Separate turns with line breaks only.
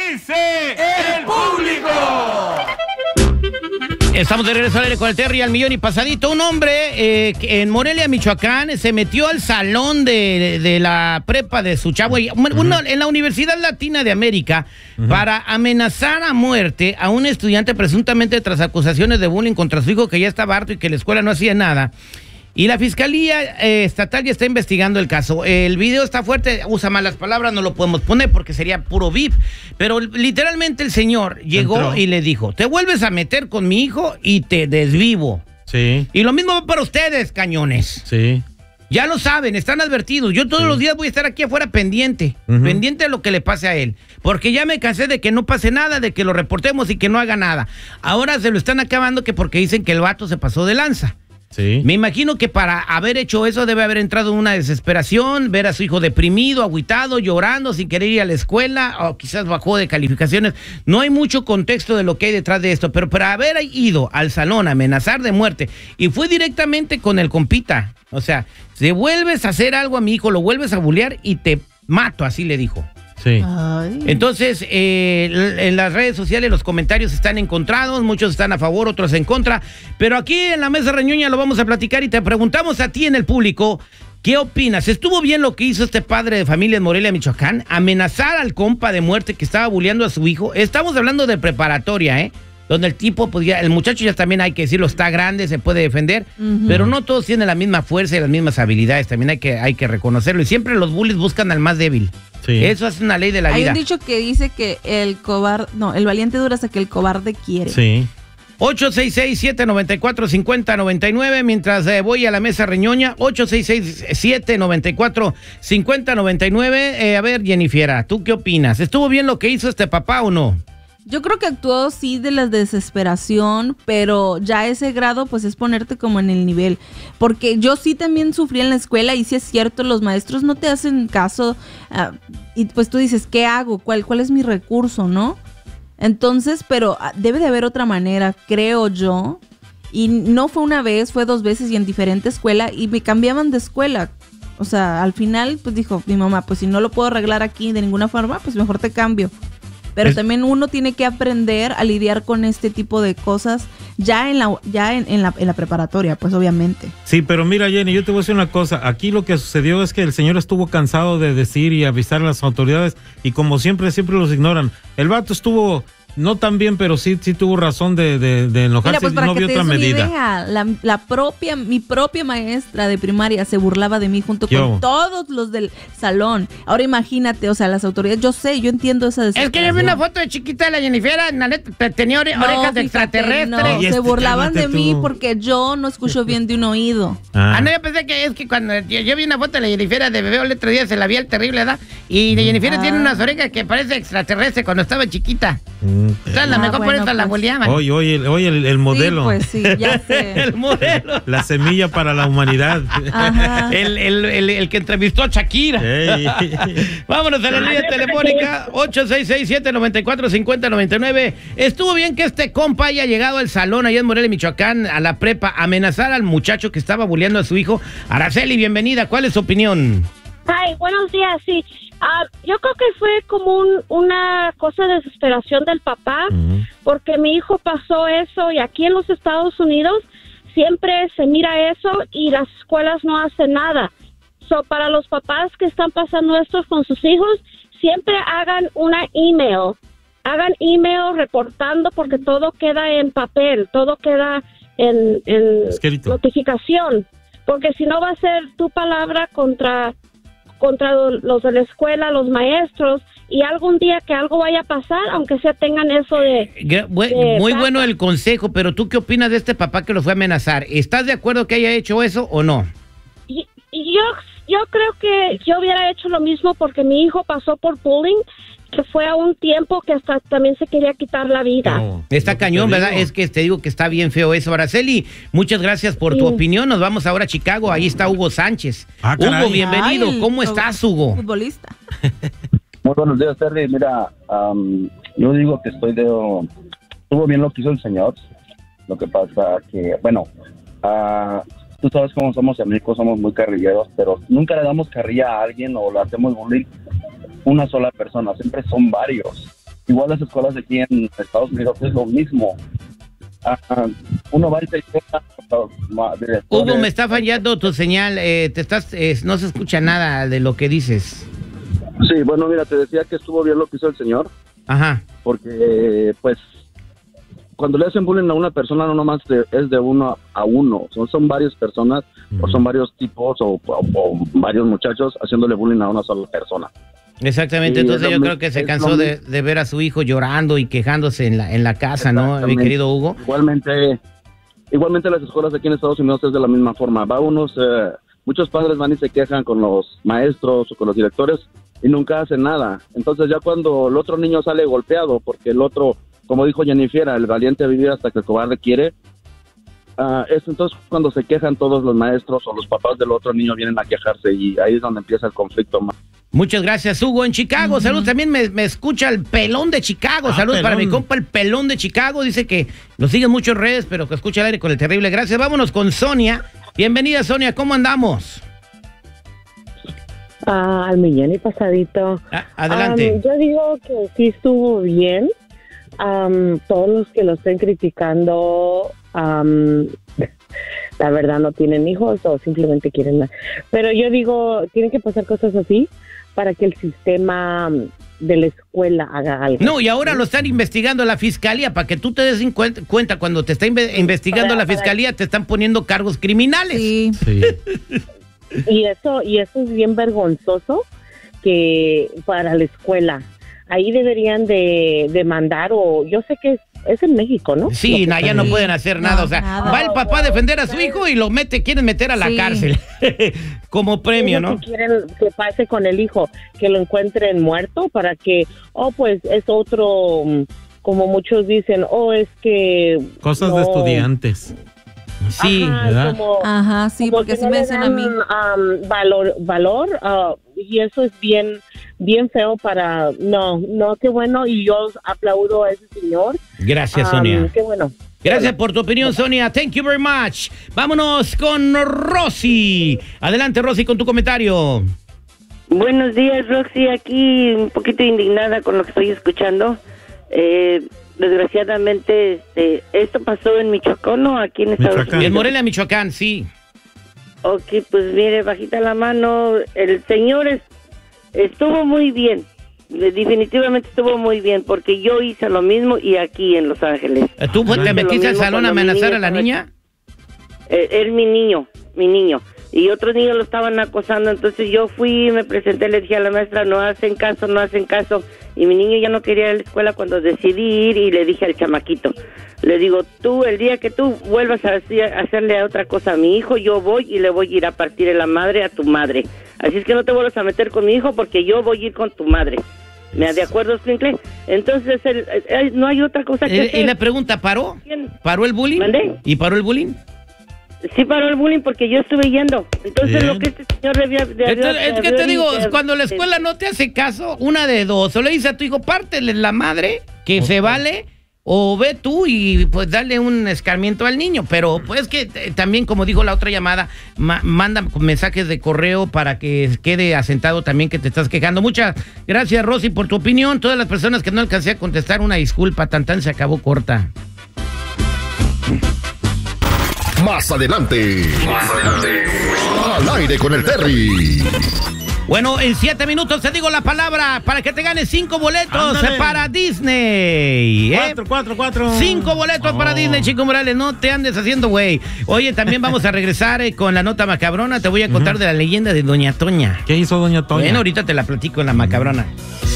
dice el público?
Estamos de regreso al aire con el Terry al millón y pasadito. Un hombre en Morelia, Michoacán, se metió al salón de la prepa de su chavo, en la Universidad Latina de América, para amenazar a muerte a un estudiante presuntamente tras acusaciones de bullying contra su hijo, que ya estaba harto y que la escuela no hacía nada. Y la Fiscalía Estatal ya está investigando el caso. El video está fuerte, usa malas palabras, no lo podemos poner porque sería puro VIP. Pero literalmente el señor llegó y le dijo: te vuelves a meter con mi hijo y te desvivo.
Sí.
Y lo mismo va para ustedes, cañones.
Sí.
Ya lo saben, están advertidos. Yo todos los días voy a estar aquí afuera pendiente de lo que le pase a él. Porque ya me cansé de que no pase nada, de que lo reportemos y que no haga nada. Ahora se lo están acabando que porque dicen que el vato se pasó de lanza.
Sí.
Me imagino que para haber hecho eso debe haber entrado en una desesperación, ver a su hijo deprimido, agüitado, llorando, sin querer ir a la escuela, o quizás bajó de calificaciones. No hay mucho contexto de lo que hay detrás de esto, pero para haber ido al salón a amenazar de muerte, y fue directamente con el compita, o sea, si vuelves a hacer algo a mi hijo, lo vuelves a bullear y te mato, así le dijo.
Sí.
Ay.
Entonces, en las redes sociales los comentarios están encontrados, muchos están a favor, otros en contra, pero aquí en la Mesa Reñoña lo vamos a platicar y te preguntamos a ti en el público, ¿qué opinas? ¿Estuvo bien lo que hizo este padre de familia en Morelia, Michoacán? Amenazar al compa de muerte que estaba bulleando a su hijo. Estamos hablando de preparatoria, donde el tipo, pues ya, el muchacho ya también hay que decirlo, está grande, se puede defender, pero no todos tienen la misma fuerza y las mismas habilidades, también hay que reconocerlo, y siempre los bullies buscan al más débil.
Sí.
Eso es una ley de la vida.
Hay un dicho que dice que el valiente dura hasta que el cobarde quiere.
Sí.
866-794-5099, mientras voy a la Mesa Reñoña, 866-794-5099. A ver, Jennifer, ¿tú qué opinas? ¿Estuvo bien lo que hizo este papá o no?
Yo creo que actuó sí de la desesperación, pero ya a ese grado pues es ponerte como en el nivel. Porque yo sí también sufrí en la escuela y sí es cierto, los maestros no te hacen caso y pues tú dices, ¿qué hago? ¿Cuál es mi recurso, no? Entonces, pero debe de haber otra manera, creo yo. Y no fue una vez, fue 2 veces y en diferente escuela y me cambiaban de escuela. O sea, al final pues dijo mi mamá, pues si no lo puedo arreglar aquí de ninguna forma, pues mejor te cambio. Pero también uno tiene que aprender a lidiar con este tipo de cosas ya en la preparatoria, pues obviamente.
Sí, pero mira, Jenny, yo te voy a decir una cosa. Aquí lo que sucedió es que el señor estuvo cansado de decir y avisar a las autoridades y como siempre los ignoran. El vato estuvo no tan bien, pero sí tuvo razón de enojarse.
Mira, pues,
y no vio otra medida.
Idea, mi propia maestra de primaria se burlaba de mí junto con todos los del salón. Ahora imagínate, o sea, las autoridades, yo entiendo esa desesperación.
Es que yo vi una foto de chiquita de la Jennifer, la neta, tenía orejas de extraterrestre.
No, se burlaban de mí porque yo no escucho bien de un oído.
No, yo pensé que es que cuando yo vi una foto de la Jennifer de bebé el otro día, se la vi al terrible edad, y la Jennifer tiene unas orejas que parece extraterrestre cuando estaba chiquita. O sea, la mejor por eso la boleaban.
Oye, el modelo.
Sí, pues sí, ya sé.
El modelo.
La semilla para la humanidad.
Ajá.
El que entrevistó a Shakira. Vámonos a la línea telefónica 866-794-5099. Estuvo bien que este compa haya llegado al salón allá en Morelia, Michoacán, a la prepa, a amenazar al muchacho que estaba bulleando a su hijo. Araceli, bienvenida. ¿Cuál es su opinión?
Ay, buenos días, sí. Yo creo que fue como una cosa de desesperación del papá, porque mi hijo pasó eso y aquí en los Estados Unidos siempre se mira eso y las escuelas no hacen nada. Para los papás que están pasando esto con sus hijos, siempre hagan email reportando porque todo queda en papel, todo queda en notificación, porque si no va a ser tu palabra contra los de la escuela, los maestros, y algún día que algo vaya a pasar, aunque sea tengan eso
muy bueno el consejo, pero ¿tú qué opinas de este papá que lo fue a amenazar? ¿Estás de acuerdo que haya hecho eso o no?
Yo creo que yo hubiera hecho lo mismo porque mi hijo pasó por bullying, que fue a un tiempo que hasta también se quería quitar la vida.
Está cañón, ¿verdad? Es que te digo que está bien feo eso. Araceli, muchas gracias por tu opinión. Nos vamos ahora a Chicago. Ahí está Hugo Sánchez. Hugo, bienvenido. ¿Cómo estás, Hugo?
Futbolista.
Muy buenos días, Terry. Mira, yo digo que estuvo bien lo que hizo el señor. Lo que pasa que, bueno, tú sabes cómo somos en México, somos muy carrilleros, pero nunca le damos carrilla a alguien o le hacemos bullying una sola persona, siempre son varios. igual las escuelas aquí en Estados Unidos es lo mismo. Uno va y se queja.
Hugo, me está fallando tu señal. No se escucha nada de lo que dices.
Sí, bueno, mira, te decía que estuvo bien lo que hizo el señor.
Ajá.
Porque, pues, cuando le hacen bullying a una persona, no nomás es de uno a uno. Son varias personas, o son varios tipos, o varios muchachos haciéndole bullying a una sola persona.
Exactamente, entonces yo creo que se cansó de ver a su hijo llorando y quejándose en la casa, ¿no, mi querido Hugo?
Igualmente las escuelas aquí en Estados Unidos es de la misma forma. Muchos padres van y se quejan con los maestros o con los directores y nunca hacen nada. Entonces ya cuando el otro niño sale golpeado, porque el otro, como dijo Jennifer, el valiente vive hasta que el cobarde quiere, es entonces cuando se quejan todos los maestros o los papás del otro niño vienen a quejarse y ahí es donde empieza el conflicto más.
Muchas gracias, Hugo, en Chicago. Saludos, también me escucha el Pelón de Chicago. Saludos para mi compa el Pelón de Chicago. Dice que nos sigue mucho en redes, pero que escucha el aire con el terrible. Gracias. Vámonos con Sonia. Bienvenida, Sonia. ¿Cómo andamos?
Al millón y pasadito.
Adelante.
Yo digo que sí estuvo bien. Todos los que lo estén criticando, la verdad no tienen hijos o simplemente quieren. Pero yo digo, tienen que pasar cosas así para que el sistema de la escuela haga algo.
No, y ahora lo están investigando la fiscalía, para que tú te des cuenta, cuando te está investigando la fiscalía, te están poniendo cargos criminales.
Sí.
Y eso es bien vergonzoso que para la escuela. Ahí deberían de demandar, o yo sé que es en México, ¿no?
Sí, ya no pueden hacer nada, o sea, va el papá a defender a su hijo y quieren meter a la cárcel como premio, ¿no?
Quieren que pase con el hijo, que lo encuentren muerto para que, pues es otro, como muchos dicen, es que...
Cosas de estudiantes.
Sí,
¿verdad?
Sí, porque sí me dicen a mí.
Valor, y eso es bien feo para... No, qué bueno, y yo aplaudo a ese señor.
Gracias, Sonia.
Qué bueno.
Gracias por tu opinión, Sonia. Thank you very much. Vámonos con Rosy. Adelante, Rosy, con tu comentario.
Buenos días, Roxy. Aquí un poquito indignada con lo que estoy escuchando. Desgraciadamente, esto pasó en Michoacán, ¿no? Aquí en Estados Unidos.
En Morelia, Michoacán, sí.
Ok, pues mire, bajita la mano. El señor estuvo muy bien. Definitivamente estuvo muy bien, porque yo hice lo mismo y aquí en Los Ángeles.
¿Tú te metiste al salón a amenazar a la niña?
Él, mi niño. Y otros niños lo estaban acosando, entonces yo fui, me presenté, le dije a la maestra, no hacen caso. Y mi niño ya no quería ir a la escuela cuando decidí ir, y le dije al chamaquito, le digo, tú, el día que tú vuelvas a hacerle otra cosa a mi hijo, yo voy y le voy a ir a partir la madre a tu madre. Así es que no te vuelvas a meter con mi hijo porque yo voy a ir con tu madre. ¿Me de acuerdo, Sprinkle? Entonces, no hay otra cosa que hacer.
Y la pregunta, ¿paró?
¿Quién?
¿Paró el bullying?
¿Mandé?
¿Y paró el bullying?
Sí paró el bullying porque yo estuve yendo. Entonces lo que este señor
es que te digo, cuando la escuela no te hace caso, una de dos, o le dice a tu hijo, pártele la madre, que se vale, o ve tú y pues dale un escarmiento al niño. Pero pues que también, como dijo la otra llamada, manda mensajes de correo para que quede asentado también que te estás quejando. Muchas gracias, Rosy, por tu opinión. Todas las personas que no alcancé a contestar, una disculpa, tan se acabó corta.
Más adelante. Al aire con el Terry.
Bueno, en 7 minutos te digo la palabra para que te ganes 5 boletos. Ándale. Para Disney.
4.
5 boletos para Disney, Chico Morales. No te andes haciendo, güey. Oye, también vamos a regresar con la nota macabrona. Te voy a contar de la leyenda de Doña Toña.
¿Qué hizo Doña Toña?
Bueno, ahorita te la platico en la macabrona.